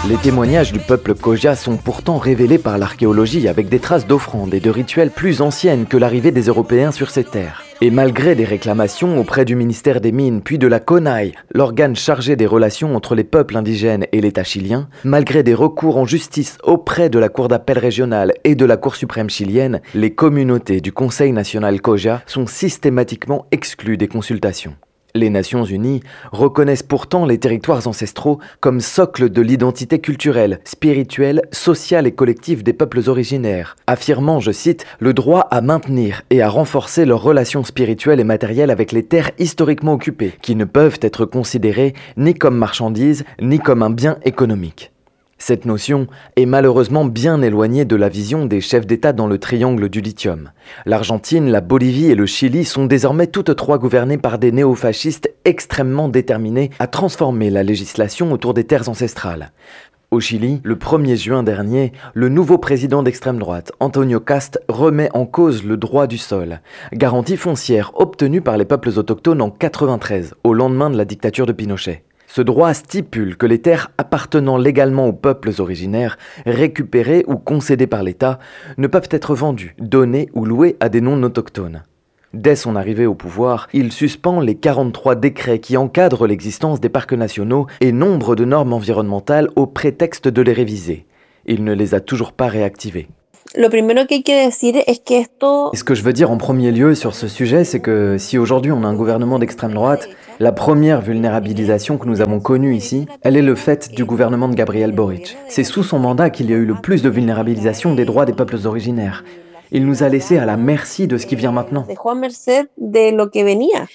Les témoignages du peuple Khoja sont pourtant révélés par l'archéologie avec des traces d'offrandes et de rituels plus anciennes que l'arrivée des Européens sur ces terres. Et malgré des réclamations auprès du ministère des Mines puis de la CONAIE, l'organe chargé des relations entre les peuples indigènes et l'État chilien, malgré des recours en justice auprès de la Cour d'appel régionale et de la Cour suprême chilienne, les communautés du Conseil national Khoja sont systématiquement exclues des consultations. Les Nations Unies reconnaissent pourtant les territoires ancestraux comme socle de l'identité culturelle, spirituelle, sociale et collective des peuples originaires, affirmant, je cite, le droit à maintenir et à renforcer leurs relations spirituelles et matérielles avec les terres historiquement occupées, qui ne peuvent être considérées ni comme marchandises, ni comme un bien économique. Cette notion est malheureusement bien éloignée de la vision des chefs d'État dans le triangle du lithium. L'Argentine, la Bolivie et le Chili sont désormais toutes trois gouvernées par des néofascistes extrêmement déterminés à transformer la législation autour des terres ancestrales. Au Chili, le 1er juin dernier, le nouveau président d'extrême droite, Antonio Kast, remet en cause le droit du sol, garantie foncière obtenue par les peuples autochtones en 1993, au lendemain de la dictature de Pinochet. Ce droit stipule que les terres appartenant légalement aux peuples originaires, récupérées ou concédées par l'État, ne peuvent être vendues, données ou louées à des non-autochtones. Dès son arrivée au pouvoir, il suspend les 43 décrets qui encadrent l'existence des parcs nationaux et nombre de normes environnementales au prétexte de les réviser. Il ne les a toujours pas réactivées. Lo primero que hay que decir es que esto... Et ce que je veux dire en premier lieu sur ce sujet, c'est que si aujourd'hui on a un gouvernement d'extrême droite, la première vulnérabilisation que nous avons connue ici, elle est le fait du gouvernement de Gabriel Boric. C'est sous son mandat qu'il y a eu le plus de vulnérabilisation des droits des peuples originaires. Il nous a laissés à la merci de ce qui vient maintenant.